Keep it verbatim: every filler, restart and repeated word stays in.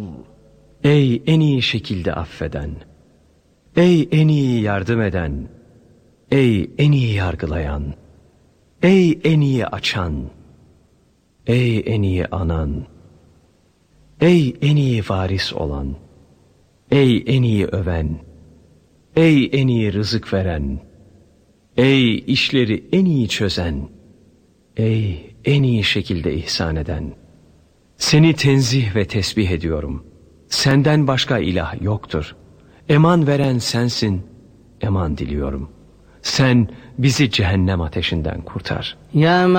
Ey en iyi şekilde affeden, ey en iyi yardım eden, ey en iyi yargılayan, ey en iyi açan, ey en iyi anan, ey en iyi varis olan, ey en iyi öven, ey en iyi rızık veren, ey işleri en iyi çözen, ey en iyi şekilde ihsan eden. Seni tenzih ve tesbih ediyorum. Senden başka ilah yoktur. Eman veren sensin, eman diliyorum. Sen bizi cehennem ateşinden kurtar. Ya